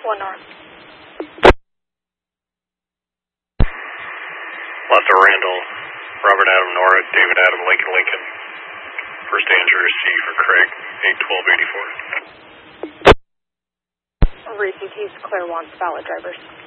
1 North. Left of Randall, Robert Adam Nora, David Adam Lincoln Lincoln. First Andrew C for Craig, 81284. Repeat, he's clear wants valid drivers.